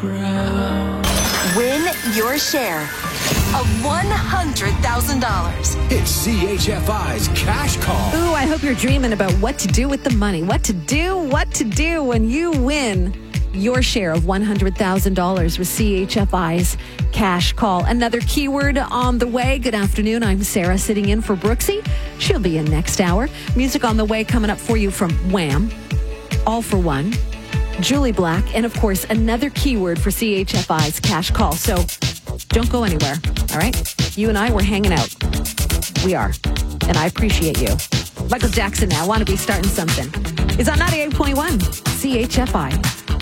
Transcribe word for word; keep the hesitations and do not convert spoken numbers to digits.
ground. Win your share of one hundred thousand dollars. It's C H F I's Cash Call. Ooh, I hope you're dreaming about what to do with the money. What to do, what to do when you win your share of one hundred thousand dollars with C H F I's Cash Call. Another keyword on the way. Good afternoon. I'm Sarah, sitting in for Brooksy. She'll be in next hour. Music on the way coming up for you from Wham, All for One, Julie Black, and of course, another keyword for C H F I's Cash Call. So don't go anywhere, all right? You and I, we're hanging out. We are. And I appreciate you. Michael Jackson now, Want to Be Starting Something. Is on ninety-eight point one C H F I.